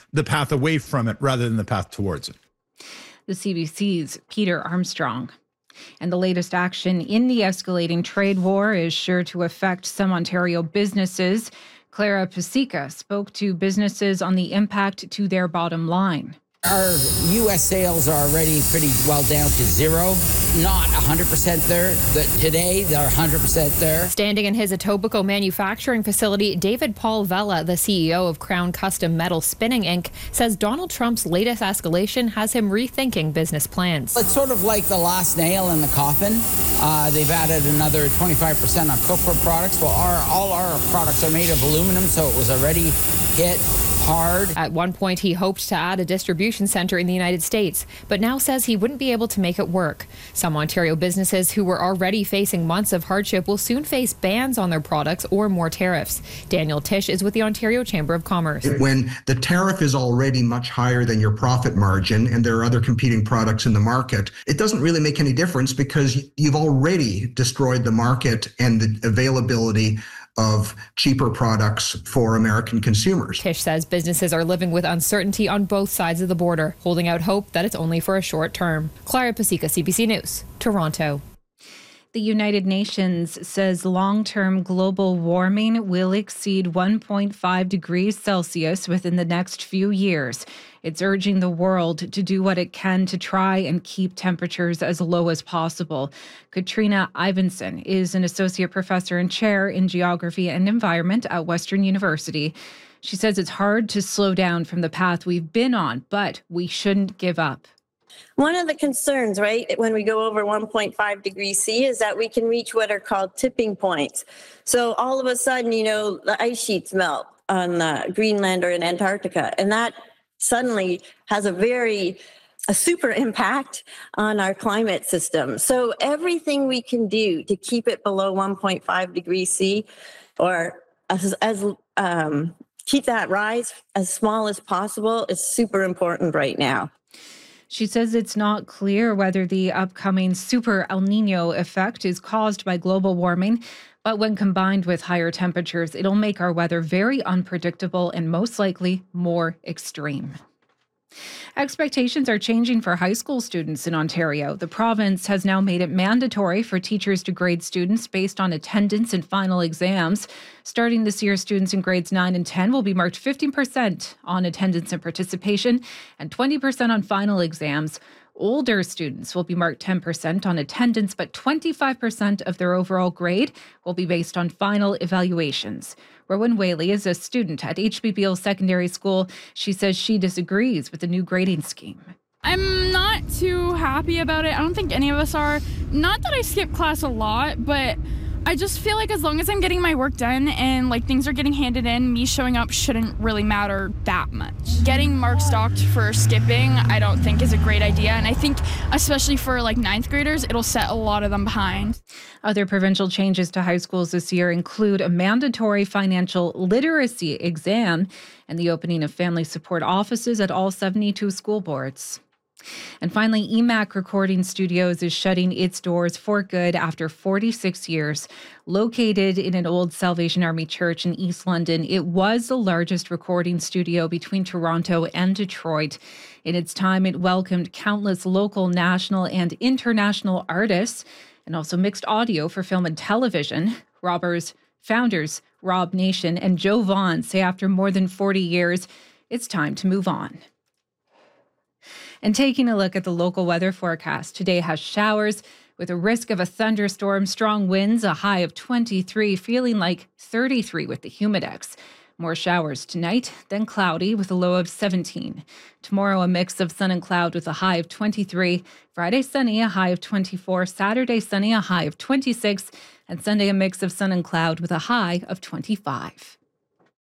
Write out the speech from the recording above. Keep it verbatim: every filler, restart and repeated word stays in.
the path away from it rather than the path towards it. The C B C's Peter Armstrong. And the latest action in the escalating trade war is sure to affect some Ontario businesses. Clara Pasica spoke to businesses on the impact to their bottom line. Our U S sales are already pretty well down to zero. Not one hundred percent there. The, today, they're one hundred percent there. Standing in his Etobicoke manufacturing facility, David Paul Vella, the C E O of Crown Custom Metal Spinning Incorporated, says Donald Trump's latest escalation has him rethinking business plans. It's sort of like the last nail in the coffin. Uh, they've added another twenty-five percent on cookbook products. Well, our, all our products are made of aluminum, so it was already hit hard. At one point, he hoped to add a distribution center in the United States, but now says he wouldn't be able to make it work. Some Ontario businesses who were already facing months of hardship will soon face bans on their products or more tariffs. Daniel Tisch is with the Ontario Chamber of Commerce. When the tariff is already much higher than your profit margin and there are other competing products in the market, it doesn't really make any difference because you've already destroyed the market and the availability of cheaper products for American consumers. Tisch says businesses are living with uncertainty on both sides of the border, holding out hope that it's only for a short term. Clara Pasica, C B C News, Toronto. The United Nations says long-term global warming will exceed one point five degrees Celsius within the next few years. It's urging the world to do what it can to try and keep temperatures as low as possible. Katrina Ivanson is an associate professor and chair in geography and environment at Western University. She says it's hard to slow down from the path we've been on, but we shouldn't give up. One of the concerns, right, when we go over one point five degrees C is that we can reach what are called tipping points. So all of a sudden, you know, the ice sheets melt on uh, Greenland or in Antarctica, and that suddenly has a very a super impact on our climate system. So everything we can do to keep it below one point five degrees C or as, as um, keep that rise as small as possible is super important right now. She says it's not clear whether the upcoming super El Nino effect is caused by global warming, but when combined with higher temperatures, it'll make our weather very unpredictable and most likely more extreme. Expectations are changing for high school students in Ontario. The province has now made it mandatory for teachers to grade students based on attendance and final exams. Starting this year, students in grades nine and ten will be marked fifteen percent on attendance and participation and twenty percent on final exams. Older students will be marked ten percent on attendance, but twenty-five percent of their overall grade will be based on final evaluations. Rowan Whaley is a student at H B Beal Secondary School. She says she disagrees with the new grading scheme. I'm not too happy about it. I don't think any of us are. Not that I skip class a lot, but I just feel like as long as I'm getting my work done and like things are getting handed in, me showing up shouldn't really matter that much. Getting marks docked for skipping, I don't think is a great idea. And I think especially for like ninth graders, it'll set a lot of them behind. Other provincial changes to high schools this year include a mandatory financial literacy exam and the opening of family support offices at all seventy-two school boards. And finally, E M A C Recording Studios is shutting its doors for good after forty-six years. Located in an old Salvation Army church in East London, it was the largest recording studio between Toronto and Detroit. In its time, it welcomed countless local, national, and international artists, and also mixed audio for film and television. Robbers founders Rob Nation and Joe Vaughn say after more than forty years, it's time to move on. And taking a look at the local weather forecast, today has showers with a risk of a thunderstorm, strong winds, a high of twenty-three, feeling like thirty-three with the humidex. More showers tonight, then cloudy with a low of seventeen. Tomorrow, a mix of sun and cloud with a high of twenty-three. Friday, sunny, a high of twenty-four. Saturday, sunny, a high of twenty-six. And Sunday, a mix of sun and cloud with a high of twenty-five.